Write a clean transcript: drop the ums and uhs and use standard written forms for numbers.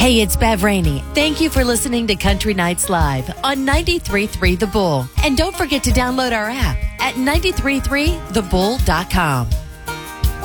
Hey, it's Bev Rainey. Thank you for listening to Country Nights Live on 93.3 The Bull. And don't forget to download our app at 93.3thebull.com.